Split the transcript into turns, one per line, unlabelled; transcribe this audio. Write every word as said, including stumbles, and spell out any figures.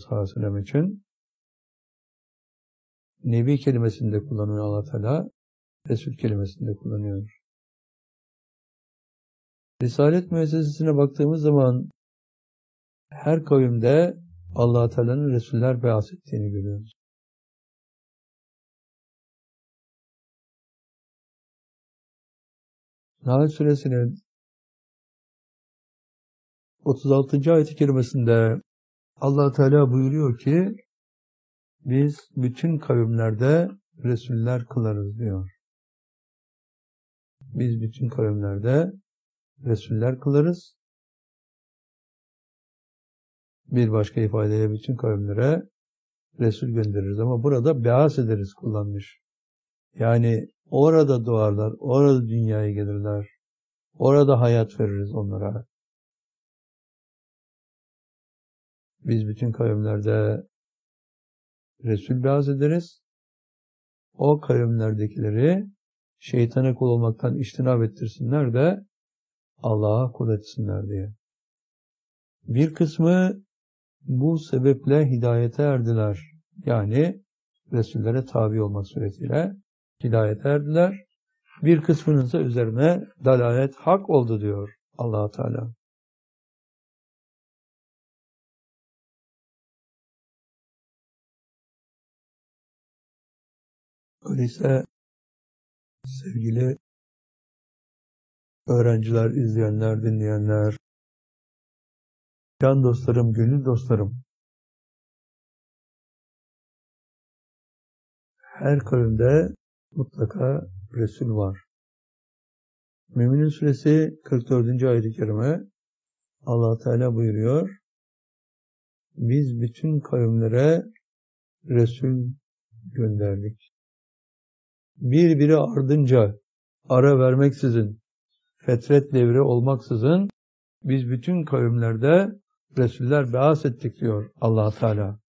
sallallahu aleyhi ve sellem için Nebi kelimesini de kullanıyor Allah Teala, Resul kelimesini de kullanıyor. Risalet müessesesine baktığımız zaman her kavimde Allah Teala'nın Resuller beas ettiğini görüyoruz. Nahl Suresinin otuz altıncı ayet-i kerimesinde Allah Teala buyuruyor ki biz bütün kavimlerde Resuller kılarız diyor. Biz bütün kavimlerde Resuller kılarız. Bir başka ifadeyle bütün kavimlere Resul göndeririz. Ama burada beas ederiz kullanmış. Yani orada doğarlar, orada dünyaya gelirler. Orada hayat veririz onlara. Biz bütün kavimlerde Resul beas ederiz. O kavimlerdekileri şeytana kul olmaktan içtinab ettirsinler de Allah'a kul etsinler diye. Bir kısmı bu sebeple hidayete erdiler. Yani Resullere tabi olmak suretiyle hidayete erdiler. Bir kısmının ise üzerine dalalet hak oldu diyor Allah Teala. Öyleyse sevgili öğrenciler, izleyenler, dinleyenler, can dostlarım, gönül dostlarım, her kavimde mutlaka Resul var. Mü'minin suresi kırk dördüncü ayet-i kerime Allah Teala buyuruyor. Biz bütün kavimlere Resul gönderdik. Birbiri ardınca ara vermeksizin, fetret devri olmaksızın biz bütün kavimlerde Resuller beas ettik diyor Allah Teala.